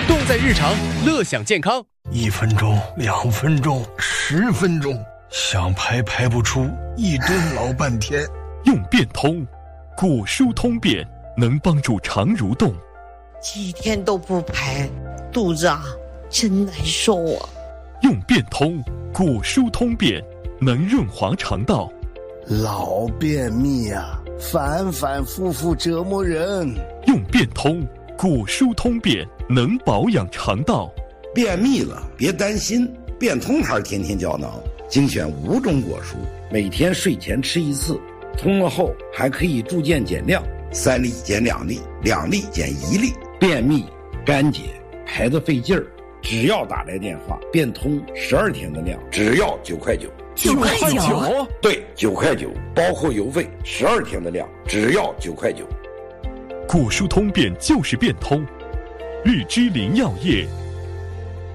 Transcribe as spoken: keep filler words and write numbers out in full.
动在日常，乐享健康。 一分钟，两分钟，十分钟，想排排不出，一顿老半天。 用变通，果蔬通便能帮助肠蠕动。 几天都不排，肚子啊真难受啊。 用变通，果蔬通便能润滑肠道。 老便秘啊，反反复复折磨人。 用变通，果蔬通便能保养肠道。 便秘了别担心，变通牌天天胶囊精选五种果蔬，每天睡前吃一次，通了后还可以逐渐减量，三粒减两粒，两粒减一粒。便秘干结排得费劲儿，只要打来电话，变通十二天的量只要九块九。 九块九？ 对，九块九，包括邮费，十二天的量只要九块九。 果蔬通便就是变通，日之林药业